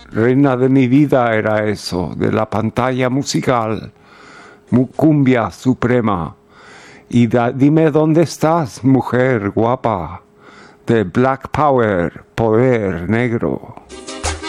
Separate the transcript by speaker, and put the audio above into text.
Speaker 1: reina de mi vida era eso, de la pantalla musical, cumbia suprema. Y dime dónde estás, mujer guapa, de Black Power, poder negro.